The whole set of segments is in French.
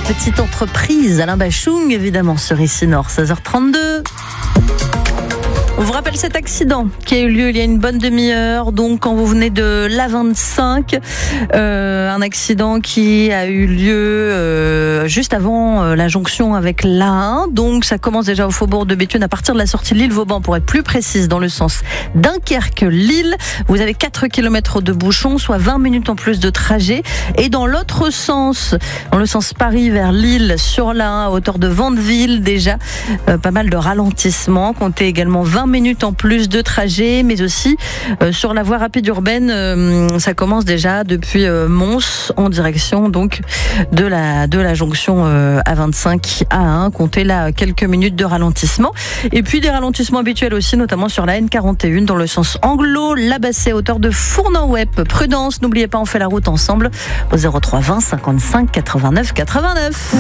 petite entreprise. Alain Bachung, évidemment, sur ici Nord, 16h32. On vous rappelle cet accident qui a eu lieu il y a une bonne demi-heure, donc quand vous venez de l'A25, un accident qui a eu lieu juste avant la jonction avec l'A1, donc ça commence déjà au faubourg de Béthune à partir de la sortie de Lille-Vauban pour être plus précise dans le sens Dunkerque-Lille. Vous avez 4 km de bouchons, soit 20 minutes en plus de trajet, et dans l'autre sens, dans le sens Paris vers Lille sur l'A1 à hauteur de Vandeville, déjà pas mal de ralentissements, comptez également 20 minutes en plus de trajet, mais aussi sur la voie rapide urbaine, ça commence déjà depuis Mons en direction donc de la jonction A25 A1, comptez là quelques minutes de ralentissement, et puis des ralentissements habituels aussi, notamment sur la N41 dans le sens Anglo-Labassé à hauteur de Fournan-Wep. Prudence, n'oubliez pas, on fait la route ensemble au 03 20 55 89 89.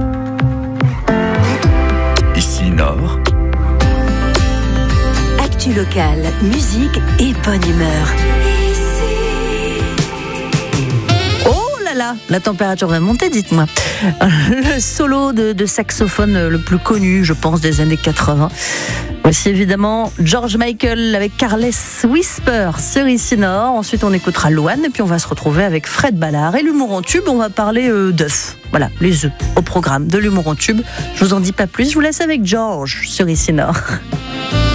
Ici Nord. Actu locale, musique et bonne humeur. Oh là là, la température va monter, dites-moi. Le solo de saxophone le plus connu, je pense, des années 80. Voici évidemment George Michael avec Careless Whisper sur ici Nord. Ensuite, on écoutera Louane et puis on va se retrouver avec Fred Ballard. Et l'humour en tube, on va parler d'œufs. Voilà, les œufs au programme de l'humour en tube. Je vous en dis pas plus, je vous laisse avec George sur ici Nord.